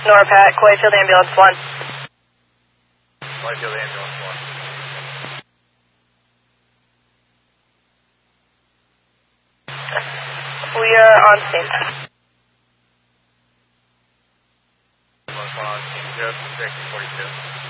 NORPAT, Coyfield Ambulance 1. Coyfield Ambulance 1. We are on scene. On scene, just 642.